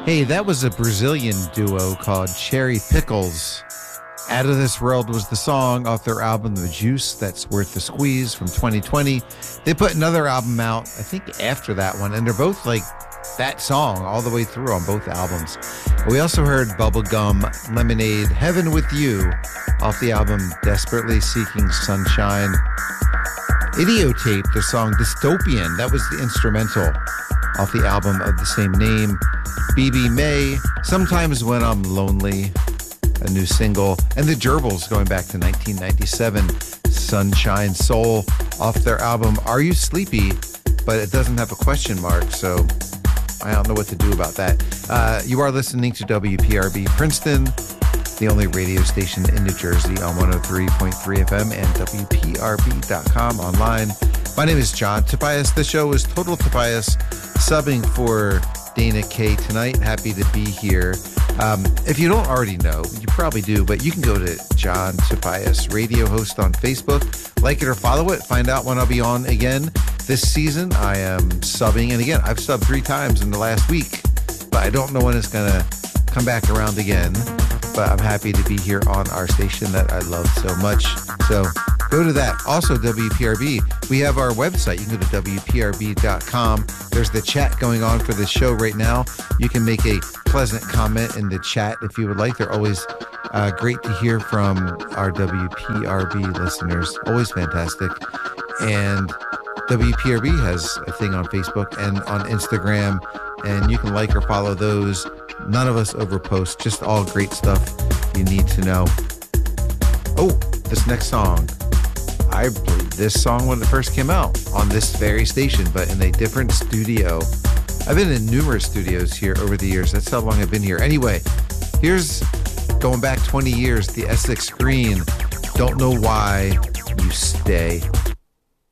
Hey, that was a Brazilian duo called Cherry Pickles. Out of This World was the song off their album The Juice, That's Worth the Squeeze from 2020. They put another album out, I think, after that one, and they're both like that song all the way through on both albums. We also heard Bubblegum Lemonade, Heaven With You off the album Desperately Seeking Sunshine. Idiotape, the song Dystopian, that was the instrumental off the album of the same name. BB May, Sometimes When I'm Lonely, a new single. And the Gerbils, going back to 1997, Sunshine Soul off their album Are You Sleepy? But it doesn't have a question mark, so I don't know what to do about that. You are listening to WPRB Princeton, the only radio station in New Jersey on 103.3 FM and WPRB.com online. My name is John Tobias. The show is Total Tobias, subbing for Dana K tonight. Happy to be here. If you don't already know, you probably do, but you can go to John Tobias Radio Host on Facebook, like it or follow it, find out when I'll be on again. This season, I am subbing, and again, I've subbed 3 times in the last week, but I don't know when it's going to come back around again, but I'm happy to be here on our station that I love so much. So go to that. Also, WPRB, we have our website. You can go to WPRB.com. There's the chat going on for the show right now. You can make a pleasant comment in the chat if you would like. They're always great to hear from our WPRB listeners. Always fantastic. And WPRB has a thing on Facebook and on Instagram, and you can like or follow those. None of us overpost, just all great stuff you need to know. Oh, this next song. I played this song when it first came out on this very station, but in a different studio. I've been in numerous studios here over the years. That's how long I've been here. Anyway, here's going back 20 years, the Essex Green. Don't Know Why You Stay.